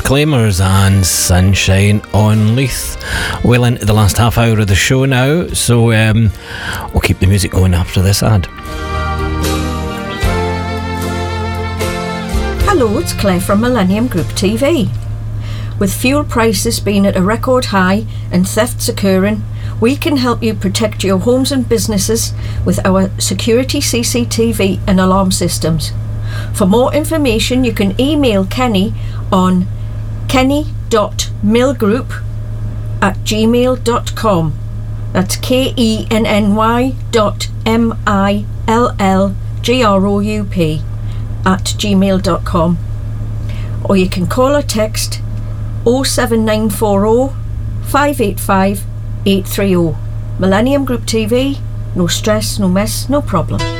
Proclaimers and Sunshine on Leith. Well into the last half hour of the show now, so we'll keep the music going after this ad. Hello, it's Claire from Millennium Group TV. With fuel prices being at a record high and thefts occurring, we can help you protect your homes and businesses with our security CCTV and alarm systems. For more information, you can email Kenny on kenny.millgroup@gmail.com. That's KENNY.MILLGROUP@gmail.com. Or you can call or text 07940 585 830. Millennium Group TV, no stress, no mess, no problem.